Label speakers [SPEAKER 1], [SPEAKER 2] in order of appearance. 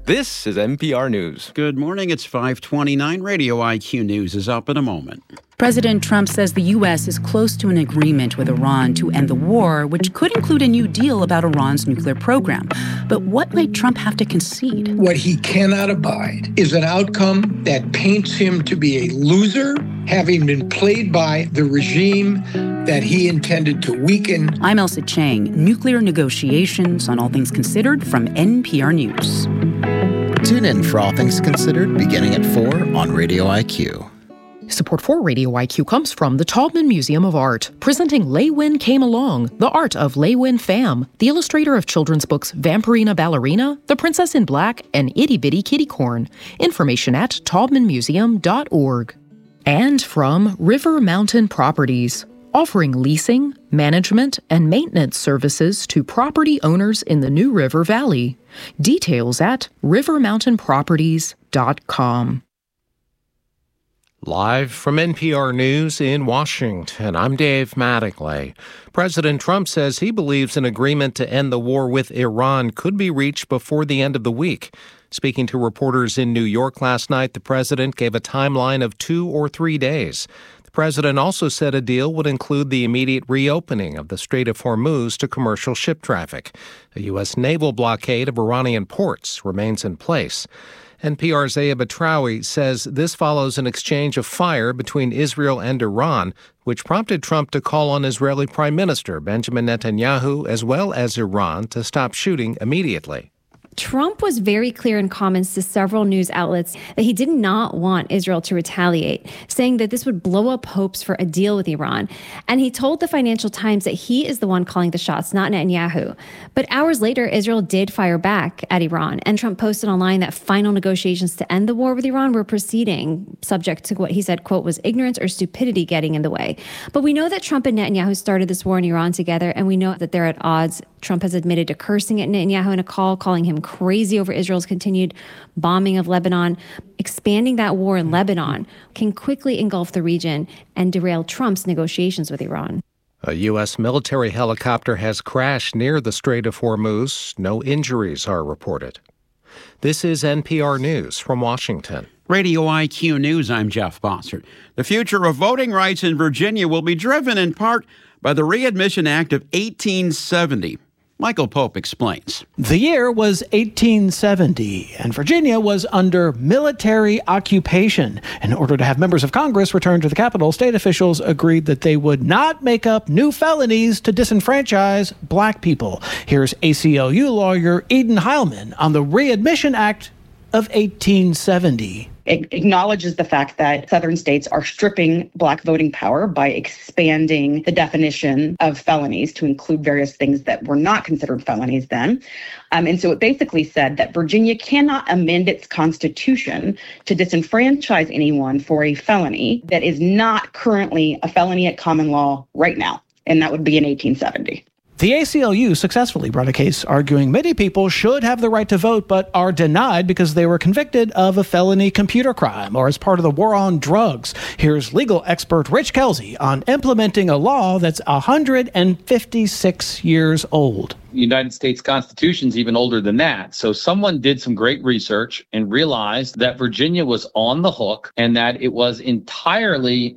[SPEAKER 1] This is NPR News.
[SPEAKER 2] Good morning. It's 5:29. Radio IQ News is up in a moment.
[SPEAKER 3] President Trump says the U.S. is close to an agreement with Iran to end the war, which could include a new deal about Iran's nuclear program. But what might Trump have to concede?
[SPEAKER 4] What he cannot abide is an outcome that paints him to be a loser, having been played by the regime that he intended to weaken.
[SPEAKER 3] I'm Elsa Chang. Nuclear negotiations on All Things Considered from NPR News.
[SPEAKER 5] Tune in for All Things Considered beginning at 4 on Radio IQ.
[SPEAKER 6] Support for Radio IQ comes from the Taubman Museum of Art, presenting Lei Win Came Along, the art of Lei Win Pham, the illustrator of children's books Vampirina Ballerina, The Princess in Black, and Itty Bitty Kitty Corn. Information at taubmanmuseum.org. And from River Mountain Properties, offering leasing, management, and maintenance services to property owners in the New River Valley. Details at rivermountainproperties.com.
[SPEAKER 7] Live from NPR News in Washington, I'm Dave Mattingly. President Trump says he believes an agreement to end the war with Iran could be reached before the end of the week. Speaking to reporters in New York last night, the president gave a timeline of 2 or 3 days. The president also said a deal would include the immediate reopening of the Strait of Hormuz to commercial ship traffic. A U.S. naval blockade of Iranian ports remains in place. NPR's Aya Batrawi says this follows an exchange of fire between Israel and Iran, which prompted Trump to call on Israeli Prime Minister Benjamin Netanyahu as well as Iran to stop shooting immediately.
[SPEAKER 8] Trump was very clear in comments to several news outlets that he did not want Israel to retaliate, saying that this would blow up hopes for a deal with Iran. And he told the Financial Times that he is the one calling the shots, not Netanyahu. But hours later, Israel did fire back at Iran. And Trump posted online that final negotiations to end the war with Iran were proceeding, subject to what he said, quote, was ignorance or stupidity getting in the way. But we know that Trump and Netanyahu started this war in Iran together, and we know that they're at odds. Trump has admitted to cursing at Netanyahu in a call, calling him crazy over Israel's continued bombing of Lebanon. Expanding that war in Lebanon can quickly engulf the region and derail Trump's negotiations with Iran.
[SPEAKER 7] A U.S. military helicopter has crashed near the Strait of Hormuz. No injuries are reported. This is NPR News from Washington.
[SPEAKER 2] Radio IQ News, I'm Jeff Bossert. The future of voting rights in Virginia will be driven in part by the Readmission Act of 1870. Michael Pope explains.
[SPEAKER 9] The year was 1870, and Virginia was under military occupation. In order to have members of Congress return to the Capitol, state officials agreed that they would not make up new felonies to disenfranchise black people. Here's ACLU lawyer Eden Heilman on the Readmission Act of 1870.
[SPEAKER 10] It acknowledges the fact that Southern states are stripping black voting power by expanding the definition of felonies to include various things that were not considered felonies then. And so it basically said that Virginia cannot amend its constitution to disenfranchise anyone for a felony that is not currently a felony at common law right now. And that would be in 1870.
[SPEAKER 9] The ACLU successfully brought a case arguing many people should have the right to vote but are denied because they were convicted of a felony computer crime or as part of the war on drugs. Here's legal expert Rich Kelsey on implementing a law that's 156 years old.
[SPEAKER 11] The United States Constitution is even older than that. So someone did some great research and realized that Virginia was on the hook and that it was entirely